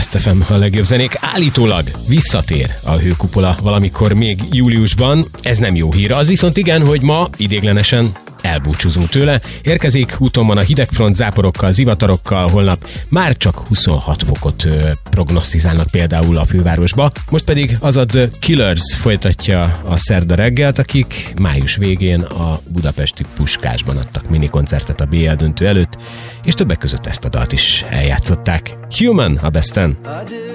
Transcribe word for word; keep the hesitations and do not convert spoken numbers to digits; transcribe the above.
Best ef em, a legjobb zenék. Állítólag visszatér a Hőkupola valamikor még júliusban. Ez nem jó hír. Az viszont igen, hogy ma idéglenesen elbúcsúzunk tőle. Érkezik, úton van a hidegfront, záporokkal, zivatarokkal, holnap már csak huszonhat fokot ö, prognosztizálnak például a fővárosba. Most pedig Azad Killers folytatja a szerda reggelt, akik május végén a budapesti Puskásban adtak minikoncertet a bé el döntő előtt, és többek között ezt a dalt is eljátszották. Human a Besten.